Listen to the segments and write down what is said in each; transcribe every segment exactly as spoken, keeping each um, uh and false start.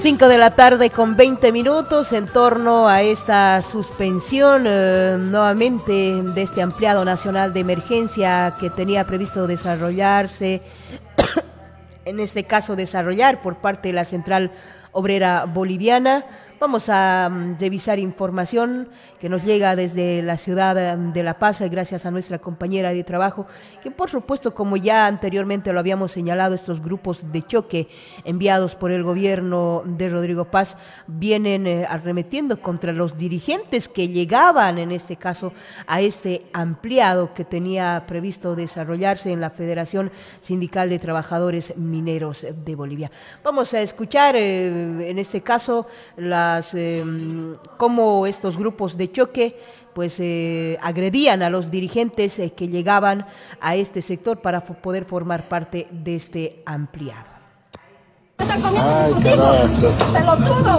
cinco de la tarde con veinte minutos en torno a esta suspensión eh, nuevamente de este ampliado nacional de emergencia que tenía previsto desarrollarse, en este caso desarrollar por parte de la Central Obrera Boliviana. Vamos a um, revisar información que nos llega desde la ciudad de La Paz, gracias a nuestra compañera de trabajo, que por supuesto, como ya anteriormente lo habíamos señalado, estos grupos de choque enviados por el gobierno de Rodrigo Paz vienen eh, arremetiendo contra los dirigentes que llegaban, en este caso, a este ampliado que tenía previsto desarrollarse en la Federación Sindical de Trabajadores Mineros de Bolivia. Vamos a escuchar, eh, en este caso, la Eh, cómo estos grupos de choque pues eh, agredían a los dirigentes eh, que llegaban a este sector para poder formar parte de este ampliado. Ay, carajo.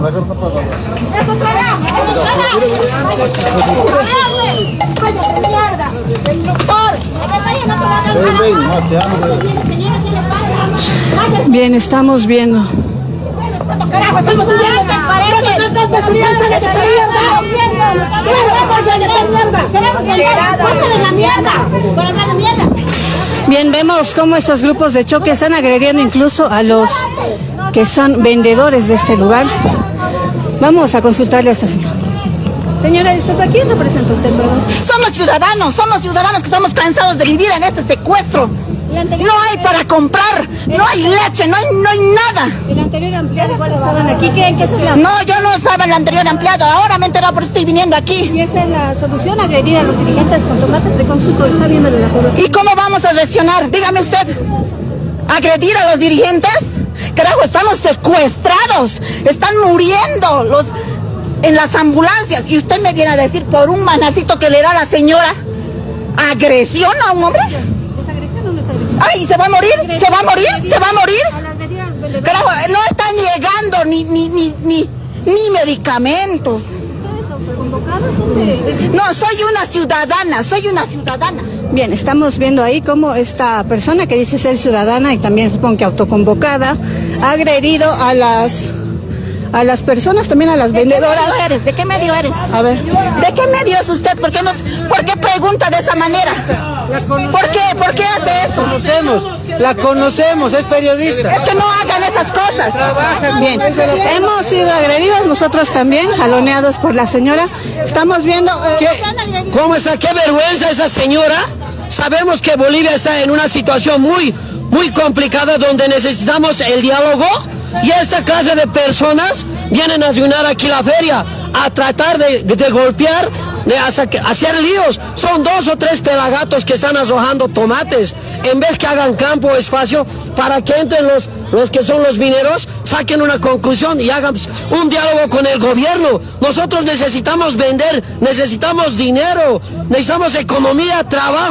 Bien, estamos viendo. Carajo, estamos huyendo, Bien, vemos cómo estos grupos de choque están agrediendo incluso a los que son vendedores de este lugar. Vamos a consultarle a esta señora. Señora, ¿a quién representa usted, perdón? Somos ciudadanos, somos ciudadanos que estamos cansados de vivir en este secuestro. No hay para comprar, no hay leche, no hay, no hay nada. ¿El anterior ampliado igual estaban aquí? ¿Qué, qué es la... No, yo no estaba en el anterior ampliado, ahora me he enterado, por eso estoy viniendo aquí. ¿Y esa es la solución, agredir a los dirigentes con tomates de consumo? Está viéndole la población. ¿Y cómo vamos a reaccionar? Dígame usted, ¿agredir a los dirigentes? Carajo, estamos secuestrados, están muriendo los en las ambulancias. Y usted me viene a decir por un manacito que le da la señora, ¿agresión a un hombre? ¡Ay, se va a morir! ¿Se va a morir? ¿Se va a morir? Carajo, no están llegando ni ni ni ni, ni medicamentos. No, soy una ciudadana, soy una ciudadana. Bien, estamos viendo ahí cómo esta persona que dice ser ciudadana y también supongo que autoconvocada ha agredido a las a las personas, también a las vendedoras. ¿De qué medio eres? ¿De qué medio eres? A ver. ¿De qué medio es usted? ¿Por qué, nos, ¿por qué pregunta de esa manera? ¿Por qué? ¿Por qué hace eso? La conocemos, la conocemos, es periodista. Es que no hagan esas cosas. Trabajan bien. Hemos sido agredidos nosotros también, jaloneados por la señora. Estamos viendo... ¿Qué? ¿Cómo está? ¡Qué vergüenza esa señora! Sabemos que Bolivia está en una situación muy, muy complicada donde necesitamos el diálogo. Y esta clase de personas vienen a ayunar aquí la feria, a tratar de, de, de golpear, de hacer líos. Son dos o tres pelagatos que están arrojando tomates, en vez que hagan campo o espacio para que entren los, los que son los mineros, saquen una conclusión y hagan un diálogo con el gobierno. Nosotros necesitamos vender, necesitamos dinero, necesitamos economía, trabajo.